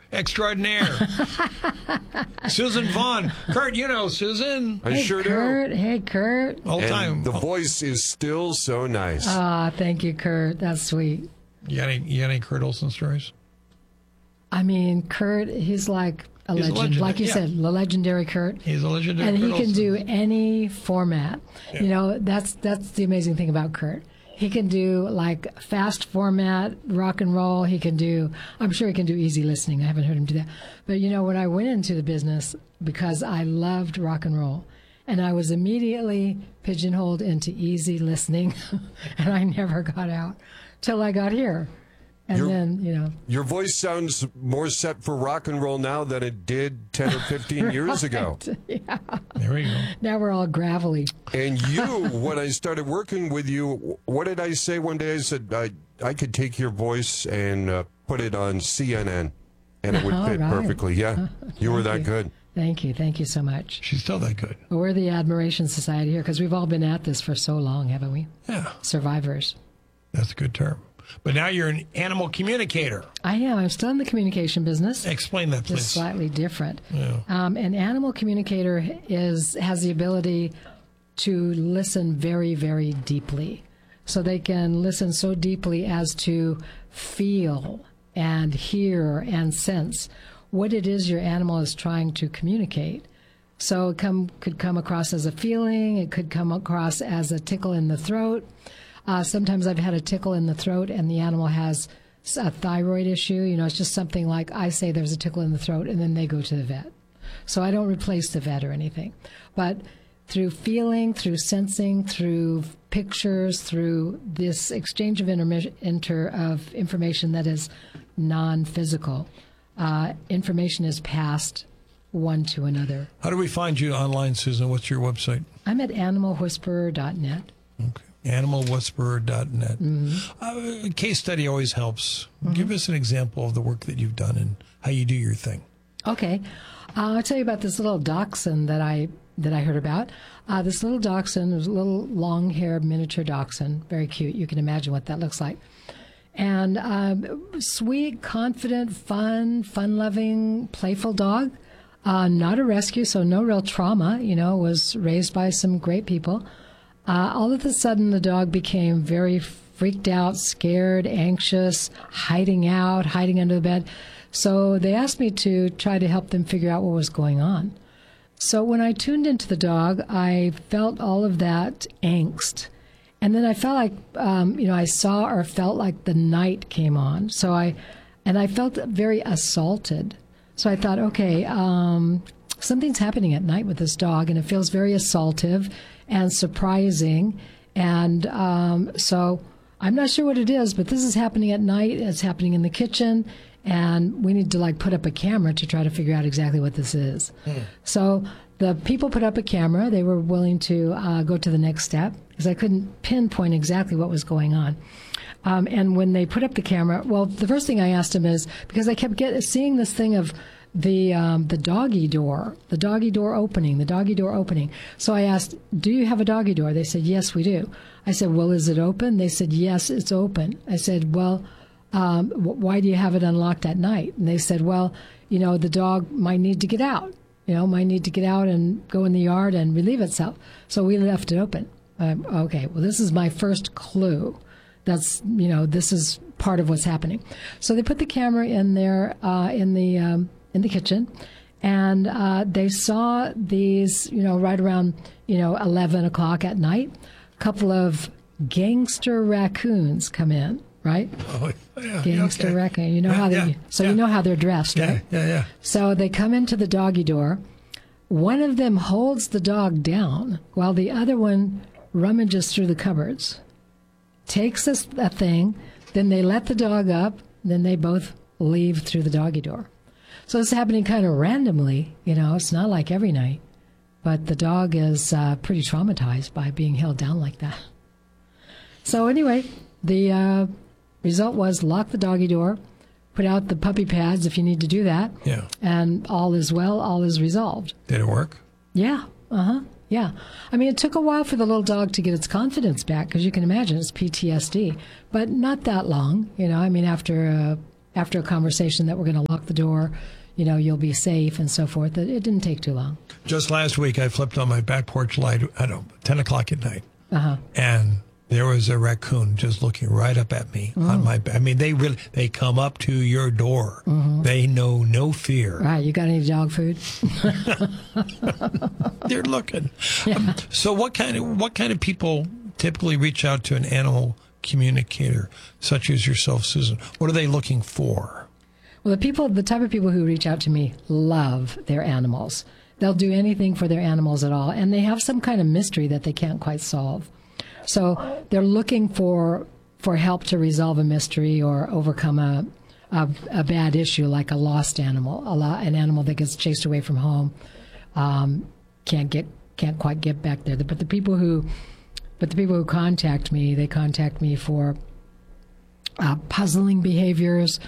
extraordinaire. Susan Vaughn. Kurt, you know Susan. I sure Kurt. do. Hey, Kurt. All And time. the voice is still so nice. Ah, thank you, Kurt. That's sweet. You got any Kurt Olsen stories? I mean, Kurt, he's like a He's a legend. legend, Like you yeah. said, the legendary Kurt. He's a legendary And he Kurt can Olsen. do any format. Yeah. You know, that's the amazing thing about Kurt. He can do like fast format, rock and roll. He can do, I'm sure he can do easy listening. I haven't heard him do that. But you know, when I went into the business, because I loved rock and roll, and I was immediately pigeonholed into easy listening, and I never got out till I got here. And then, you know. Your voice sounds more set for rock and roll now than it did 10 or 15 years ago. Yeah. There we go. Now we're all gravelly. And you, when I started working with you, what did I say one day? I said, I could take your voice and put it on CNN, and it would fit right. perfectly. Yeah, you were that you. good. Thank you. Thank you so much. She's still that good. Well, we're the Admiration Society here because we've all been at this for so long, haven't we? Yeah, Survivors. that's a good term. But now you're an animal communicator. I am. I'm still in the communication business. Explain that, please. Just slightly different. Yeah. An animal communicator has the ability to listen very, very deeply. So they can listen so deeply as to feel and hear and sense what it is your animal is trying to communicate. So it could come across as a feeling. It could come across as a tickle in the throat. Sometimes I've had a tickle in the throat and the animal has a thyroid issue. You know, it's just something like I say there's a tickle in the throat and then they go to the vet. So I don't replace the vet or anything. But through feeling, through sensing, through pictures, through this exchange of information that is non-physical, information is passed one to another. How do we find you online, Susan? What's your website? I'm at animalwhisperer.net. Okay. Animalwhisperer.net. A case study always helps. Give us an example of the work that you've done and how you do your thing. Okay. I'll tell you about this little dachshund that I heard about. This little dachshund was a little long-haired miniature dachshund. Very cute. You can imagine what that looks like. And sweet, confident, fun-loving, playful dog. Not a rescue, so no real trauma, you know, was raised by some great people. All of a sudden, the dog became very freaked out, scared, anxious, hiding under the bed. So they asked me to try to help them figure out what was going on. So when I tuned into the dog, I felt all of that angst. And then I felt like, I saw or felt like the night came on. So I felt very assaulted. So I thought, okay, something's happening at night with this dog, and it feels very assaultive and surprising. And so I'm not sure what it is, but this is happening at night. It's happening in the kitchen. And we need to put up a camera to try to figure out exactly what this is. So the people put up a camera. They were willing to go to the next step because I couldn't pinpoint exactly what was going on. And when they put up the camera, well, the first thing I asked them is, because I kept seeing this thing of the doggy door opening. So I asked, do you have a doggy door? They said, yes, we do. I said, well, is it open? They said, yes, it's open. I said, well, why do you have it unlocked at night? And they said, well, the dog might need to get out, and go in the yard and relieve itself. So we left it open. Okay, well, this is my first clue. That's, this is part of what's happening. So they put the camera in there in the kitchen, and they saw these, right around, 11 o'clock at night, a couple of gangster raccoons come in. Right? Oh, yeah, gangster raccoon. You know how they. You know how they're dressed, right? Yeah. So they come into the doggy door. One of them holds the dog down while the other one rummages through the cupboards. Takes a thing, then they let the dog up. Then they both leave through the doggy door. So it's happening kind of randomly. It's not like every night, but the dog is pretty traumatized by being held down like that. So anyway, the result was lock the doggy door, put out the puppy pads if you need to do that. Yeah. And all is well, all is resolved. Did it work? Yeah. Yeah. I mean, it took a while for the little dog to get its confidence back because you can imagine it's PTSD, but not that long. After after a conversation that we're going to lock the door, you'll be safe and so forth. It didn't take too long. Just last week, I flipped on my back porch light at 10 o'clock at night. And there was a raccoon just looking right up at me on my back. I mean, they come up to your door. They know no fear. Right. You got any dog food? They're looking. Yeah. So what kind of people typically reach out to an animal communicator such as yourself, Susan? What are they looking for? Well, the type of people who reach out to me love their animals. They'll do anything for their animals at all, and they have some kind of mystery that they can't quite solve. So they're looking for help to resolve a mystery or overcome a bad issue, like a lost animal, an animal that gets chased away from home, can't quite get back there. But the people who contact me, they contact me for puzzling behaviors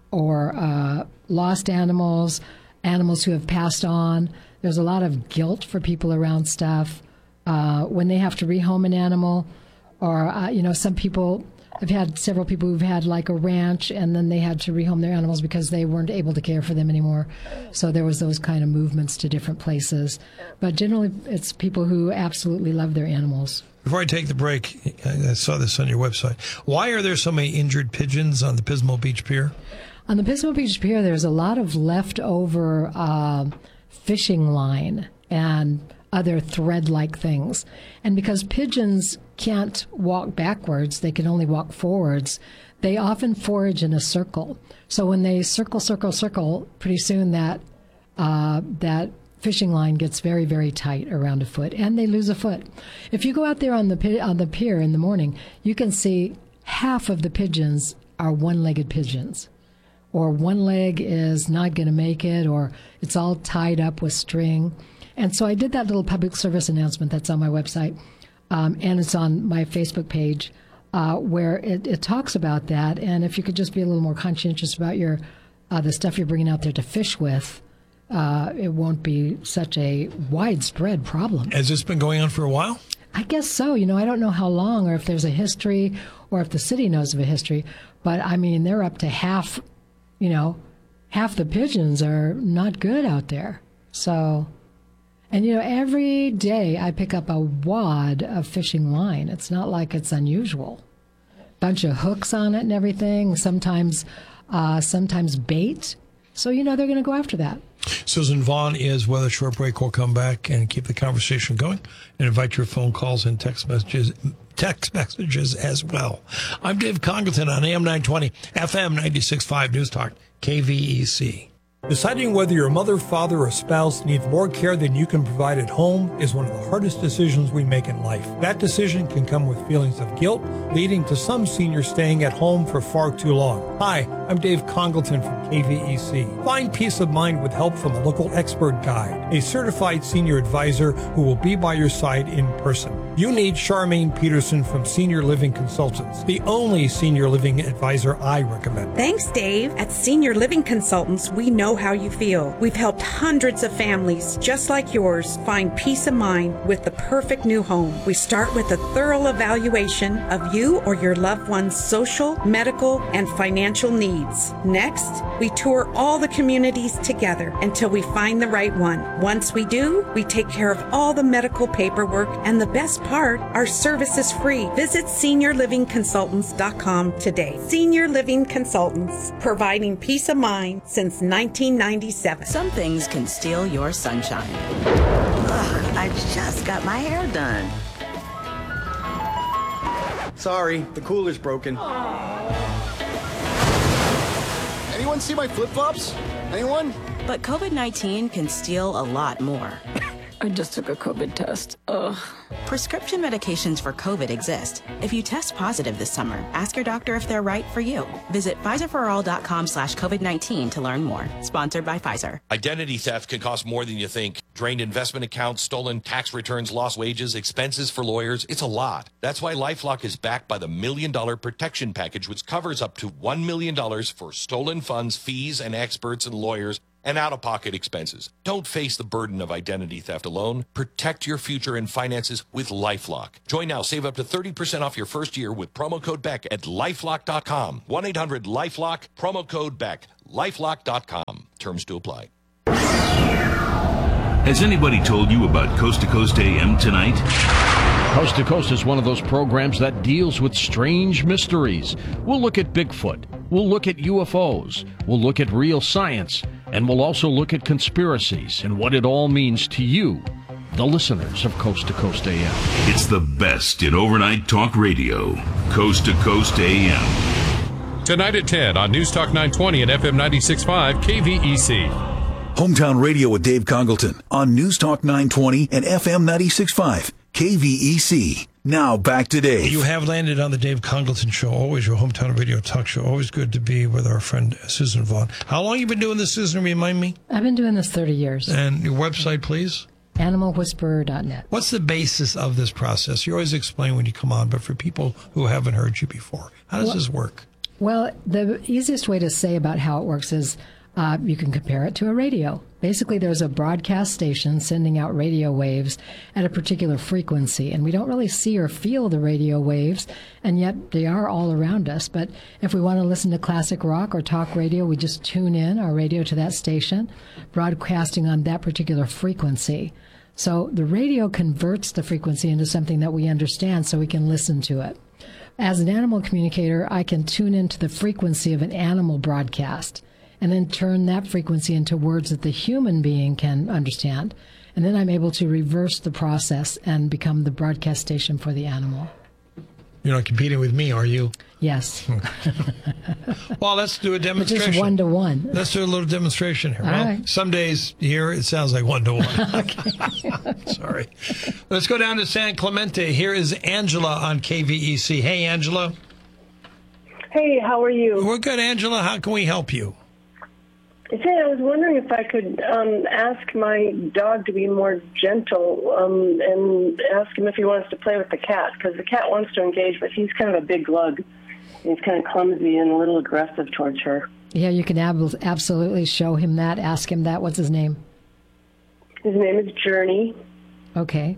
or lost animals who have passed on. There's a lot of guilt for people around stuff. When they have to rehome an animal, or, some people, I've had several people who've had like a ranch and then they had to rehome their animals because they weren't able to care for them anymore. So there was those kind of movements to different places. But generally, it's people who absolutely love their animals. Before I take the break, I saw this on your website. Why are there so many injured pigeons on the Pismo Beach Pier? On the Pismo Beach Pier, there's a lot of leftover fishing line and other thread-like things. And because pigeons can't walk backwards, they can only walk forwards, they often forage in a circle. So when they circle, pretty soon that fishing line gets very, very tight around a foot, and they lose a foot. If you go out there on the pier in the morning, you can see half of the pigeons are one-legged pigeons, or one leg is not going to make it, or it's all tied up with string. And so I did that little public service announcement that's on my website, and it's on my Facebook page, where it talks about that. And if you could just be a little more conscientious about the stuff you're bringing out there to fish with, it won't be such a widespread problem. Has this been going on for a while? I guess so. I don't know how long, or if there's a history, or if the city knows of a history. But, I mean, they're up to half the pigeons are not good out there. So... And, every day I pick up a wad of fishing line. It's not like it's unusual. Bunch of hooks on it and everything, sometimes bait. So, they're going to go after that. Susan Vaughn is Weather Short Break. We'll come back and keep the conversation going and invite your phone calls and text messages as well. I'm Dave Congleton on AM 920, FM 96.5 News Talk, KVEC. Deciding whether your mother, father, or spouse needs more care than you can provide at home is one of the hardest decisions we make in life. That decision can come with feelings of guilt, leading to some seniors staying at home for far too long. Hi, I'm Dave Congleton from KVEC. Find peace of mind with help from a local expert guide, a certified senior advisor who will be by your side in person. You need Charmaine Peterson from Senior Living Consultants, the only senior living advisor I recommend. Thanks, Dave. At Senior Living Consultants, we know how you feel. We've helped hundreds of families just like yours find peace of mind with the perfect new home. We start with a thorough evaluation of you or your loved one's social, medical, and financial needs. Next, we tour all the communities together until we find the right one. Once we do, we take care of all the medical paperwork, and the best part, our service is free. Visit seniorlivingconsultants.com today. Senior Living Consultants, providing peace of mind since 1997. Some things can steal your sunshine. Ugh, I just got my hair done. Sorry, the cooler's broken. Anyone see my flip-flops? Anyone? But COVID-19 can steal a lot more. I just took a COVID test. Ugh. Prescription medications for COVID exist. If you test positive this summer, ask your doctor if they're right for you. Visit PfizerForAll.com/COVID-19 to learn more. Sponsored by Pfizer. Identity theft can cost more than you think. Drained investment accounts, stolen tax returns, lost wages, expenses for lawyers. It's a lot. That's why LifeLock is backed by the $1 Million Protection Package, which covers up to $1 million for stolen funds, fees, and experts and lawyers and out-of-pocket expenses. Don't face the burden of identity theft alone. Protect your future and finances with LifeLock. Join now. Save up to 30% off your first year with promo code BECK at LifeLock.com. 1-800-LifeLock, promo code BECK. LifeLock.com. Terms to apply. Has anybody told you about Coast to Coast AM tonight? Coast to Coast is one of those programs that deals with strange mysteries. We'll look at Bigfoot. We'll look at UFOs. We'll look at real science. And we'll also look at conspiracies and what it all means to you, the listeners of Coast to Coast AM. It's the best in overnight talk radio. Coast to Coast AM. Tonight at 10 on News Talk 920 and FM 96.5 KVEC. Hometown Radio with Dave Congleton on News Talk 920 and FM 96.5 KVEC. Now back to Dave. You have landed on the Dave Congleton Show, always your hometown radio talk show. Always good to be with our friend Susan Vaughn. How long have you been doing this, Susan? Remind me. I've been doing this 30 years. And your website, please? AnimalWhisperer.net. What's the basis of this process? You always explain when you come on, but for people who haven't heard you before, how does this work? Well, the easiest way to say about how it works is you can compare it to a radio. Basically, there's a broadcast station sending out radio waves at a particular frequency, and we don't really see or feel the radio waves, and yet they are all around us. But if we want to listen to classic rock or talk radio, we just tune in our radio to that station, broadcasting on that particular frequency. So the radio converts the frequency into something that we understand so we can listen to it. As an animal communicator, I can tune into the frequency of an animal broadcast and then turn that frequency into words that the human being can understand. And then I'm able to reverse the process and become the broadcast station for the animal. You're not competing with me, are you? Yes. Well, let's do a demonstration. Just 1-to-1. Let's do a little demonstration here. All Well, right. some days here it sounds like 1-to-1. Okay. Sorry. Let's go down to San Clemente. Here is Angela on KVEC. Hey, Angela. Hey, how are you? We're good, Angela. How can we help you? Say, I was wondering if I could ask my dog to be more gentle and ask him if he wants to play with the cat, because the cat wants to engage, but he's kind of a big lug. He's kind of clumsy and a little aggressive towards her. Yeah, you can absolutely show him that, ask him that. What's his name? His name is Journey. Okay.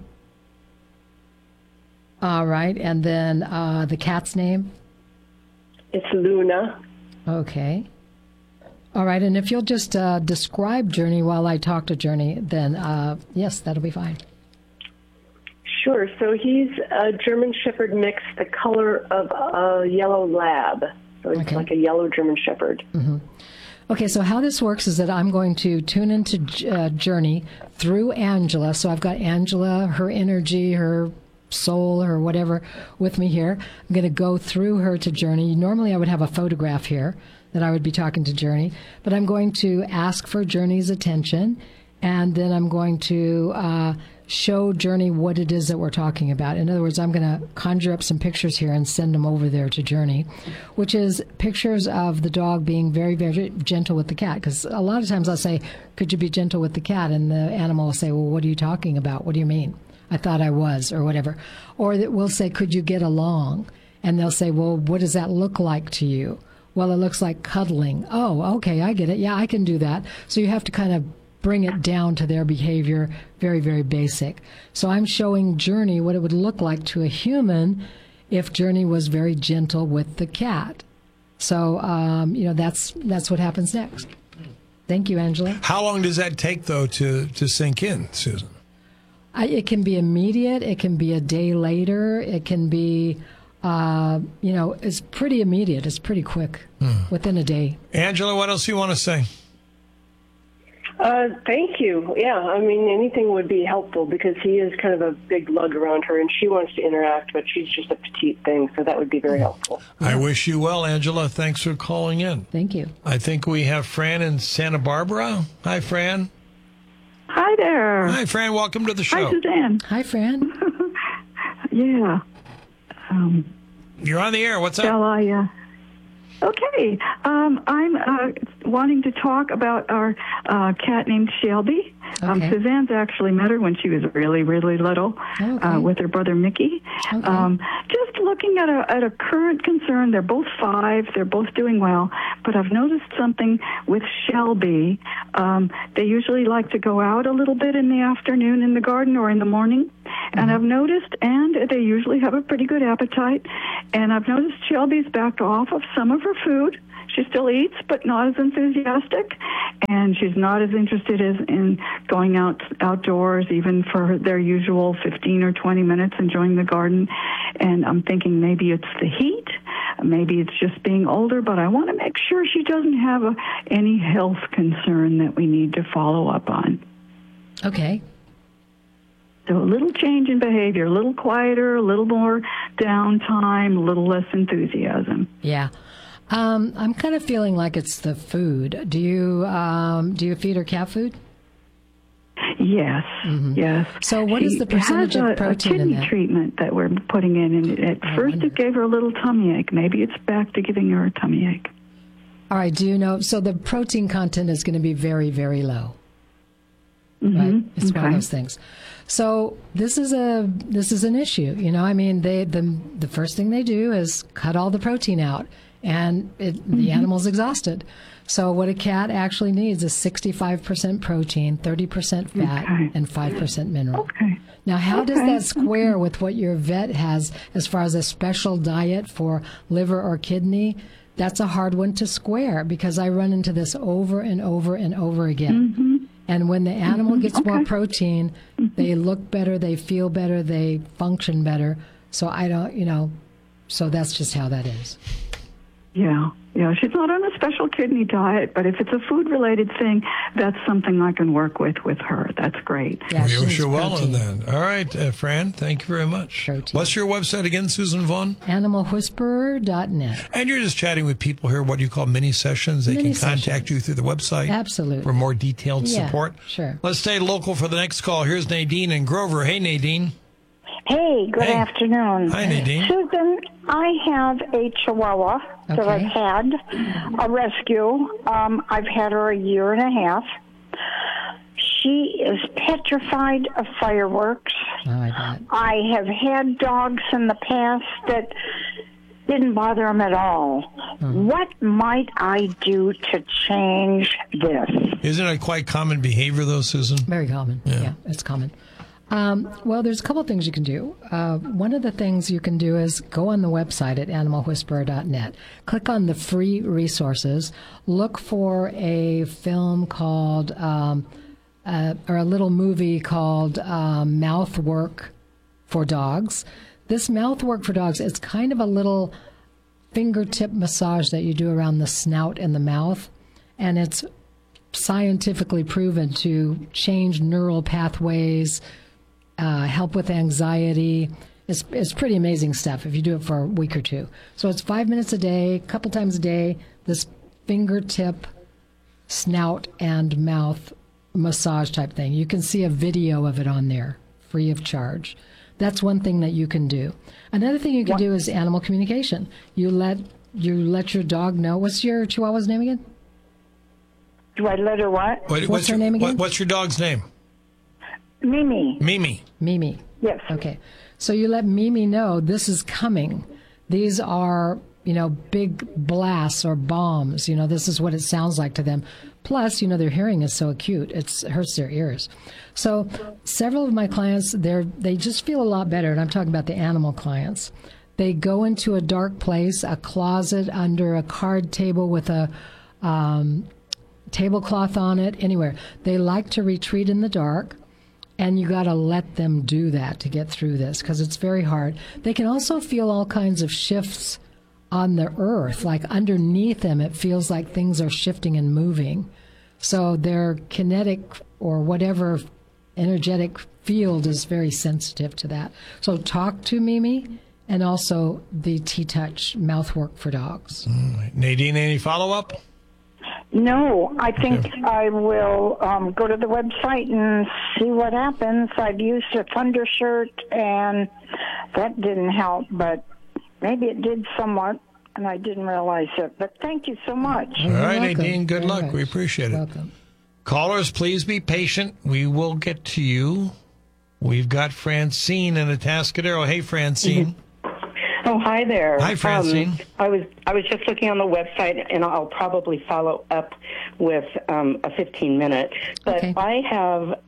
All right, and then the cat's name? It's Luna. Okay. All right, and if you'll just describe Journey while I talk to Journey, then yes, that'll be fine. Sure. So he's a German Shepherd mix, the color of a yellow lab. So he's like a yellow German Shepherd. Mm-hmm. Okay, so how this works is that I'm going to tune into Journey through Angela. So I've got Angela, her energy, her soul, or whatever with me here. I'm going to go through her to Journey. Normally I would have a photograph here that I would be talking to Journey, but I'm going to ask for Journey's attention, and then I'm going to show Journey what it is that we're talking about. In other words, I'm going to conjure up some pictures here and send them over there to Journey, which is pictures of the dog being very, very gentle with the cat. Because a lot of times I'll say, could you be gentle with the cat? And the animal will say, well, what are you talking about? What do you mean? I thought I was, or whatever. Or that we'll say, could you get along? And they'll say, well, what does that look like to you? Well, it looks like cuddling. Oh, okay, I get it. Yeah, I can do that. So you have to kind of bring it down to their behavior, very, very basic. So I'm showing Journey what it would look like to a human if Journey was very gentle with the cat. So, that's what happens next. Thank you, Angela. How long does that take, though, to sink in, Susan? It can be immediate. It can be a day later. It can be... it's pretty immediate. It's pretty quick, within a day. Angela, what else do you want to say? Thank you. Yeah, I mean, anything would be helpful because he is kind of a big lug around her, and she wants to interact, but she's just a petite thing, so that would be very helpful. I wish you well, Angela. Thanks for calling in. Thank you. I think we have Fran in Santa Barbara. Hi, Fran. Hi there. Hi, Fran. Welcome to the show. Hi, Suzanne. Hi, Fran. Yeah. You're on the air. What's up? Shall I? Okay. I'm wanting to talk about our cat named Shelby. Okay. Suzanne's actually met her when she was really, really little with her brother Mickey. Okay. Just looking at a current concern, they're both 5, they're both doing well, but I've noticed something with Shelby. They usually like to go out a little bit in the afternoon in the garden or in the morning, and I've noticed, and they usually have a pretty good appetite, and I've noticed Shelby's backed off of some of her food. She still eats, but not as enthusiastic, and she's not as interested in going outdoors, even for their usual 15 or 20 minutes enjoying the garden. And I'm thinking maybe it's the heat, maybe it's just being older, but I want to make sure she doesn't have any health concern that we need to follow up on. Okay. So a little change in behavior, a little quieter, a little more downtime, a little less enthusiasm. Yeah. I'm kind of feeling like it's the food. Do you feed her cat food? Yes, yes. So what is the percentage of protein in that? A kidney treatment that we're putting in, and at first it gave her a little tummy ache. Maybe it's back to giving her a tummy ache. All right. Do you know? So the protein content is going to be very, very low. Right. It's one of those things. So this is an issue. You know, I mean, the first thing they do is cut all the protein out. And the animal's exhausted. So what a cat actually needs is 65% protein, 30% fat, and 5% mineral. Okay. Now, how does that square with what your vet has as far as a special diet for liver or kidney? That's a hard one to square because I run into this over and over and over again. And when the animal gets more protein, they look better, they feel better, they function better. So so that's just how that is. Yeah. She's not on a special kidney diet, but if it's a food-related thing, that's something I can work with her. That's great. Yeah, we wish you well on that. All right, Fran, thank you very much. Protein. What's your website again, Susan Vaughn? AnimalWhisperer.net. And you're just chatting with people here, what do you call mini sessions? They can contact you through the website. Absolutely. For more detailed support. Sure. Let's stay local for the next call. Here's Nadine in Grover. Hey, Nadine. Hey, good afternoon. Hi, Nadine. Susan, I have a Chihuahua that I've had, a rescue. I've had her a year and a half. She is petrified of fireworks. Oh, I bet. I have had dogs in the past that didn't bother them at all. What might I do to change this? Isn't it quite common behavior, though, Susan? Very common. Yeah, it's common. Well, there's a couple of things you can do. One of the things you can do is go on the website at animalwhisperer.net. Click on the free resources. Look for a film called, or a little movie called Mouthwork for Dogs. This Mouthwork for Dogs is kind of a little fingertip massage that you do around the snout and the mouth. And it's scientifically proven to change neural pathways, help with anxiety. It's pretty amazing stuff if you do it for a week or two. So it's 5 minutes a day, a couple times a day, this fingertip, snout, and mouth massage type thing. You can see a video of it on there, free of charge. That's one thing that you can do. Another thing you can do is animal communication. You let your dog know. What's your Chihuahua's name again? Do I let her what? What's her name again? What's your dog's name? Mimi. Mimi. Yes. Okay. So you let Mimi know this is coming. These are, big blasts or bombs. This is what it sounds like to them. Plus, their hearing is so acute. It hurts their ears. So several of my clients, they just feel a lot better. And I'm talking about the animal clients. They go into a dark place, a closet under a card table with a tablecloth on it, anywhere. They like to retreat in the dark, and you got to let them do that to get through this because it's very hard. They can also feel all kinds of shifts on the earth, like underneath them it feels like things are shifting and moving. So their kinetic or whatever energetic field is very sensitive to that. So talk to Mimi and also the T-Touch Mouthwork for Dogs. Nadine, any follow-up? No, I think I will go to the website and see what happens. I've used a Thunder shirt, and that didn't help, but maybe it did somewhat, and I didn't realize it. But thank you so much. All right, Nadine, good luck. We appreciate it. Welcome. Callers, please be patient. We will get to you. We've got Francine in Atascadero. Hey, Francine. Oh, hi there. Hi, Francine. I was just looking on the website, and I'll probably follow up with a 15-minute. But okay. I have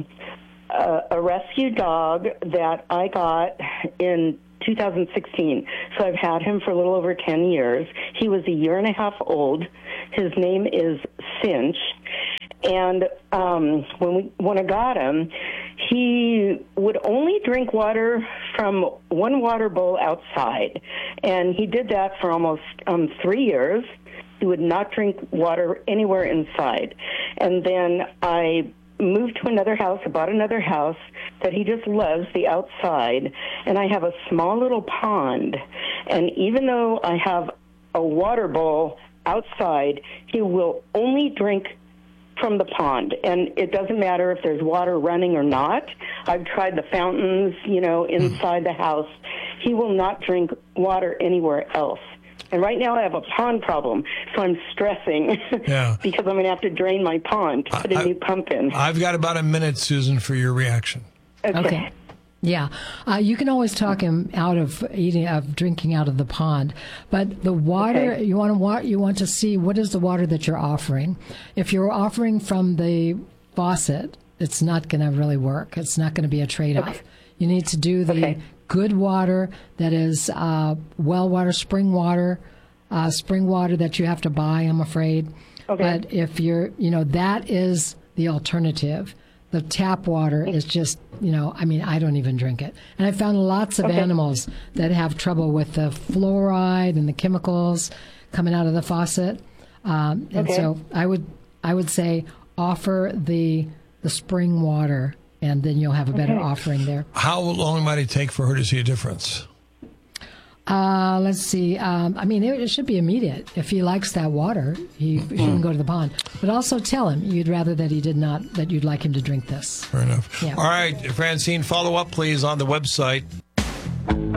a rescue dog that I got in 2016. So I've had him for a little over 10 years. He was a year and a half old. His name is Cinch. And when I got him, he would only drink water from one water bowl outside. And he did that for almost 3 years. He would not drink water anywhere inside. And then I moved to another house, I bought another house that he just loves, the outside. And I have a small little pond. And even though I have a water bowl outside, he will only drink from the pond, and it doesn't matter if there's water running or not. I've tried the fountains, inside the house. He will not drink water anywhere else. And right now I have a pond problem, so I'm stressing because I'm going to have to drain my pond, put a new pump in. I've got about a minute, Susan, for your reaction. Okay. Yeah, you can always talk him out of drinking out of the pond, but the water you want to see what is the water that you're offering. If you're offering from the faucet, it's not going to really work. It's not going to be a trade-off. Okay. You need to do the good water that is well water, spring water that you have to buy, I'm afraid. Okay. But if you're, that is the alternative. The tap water is just, I don't even drink it. And I found lots of animals that have trouble with the fluoride and the chemicals coming out of the faucet. And so I would say offer the spring water, and then you'll have a better offering there. How long might it take for her to see a difference? Let's see. It should be immediate. If he likes that water, he shouldn't go to the pond. But also tell him you'd rather that he did not, that you'd like him to drink this. Fair enough. Yeah. All right, Francine, follow up, please, on the website.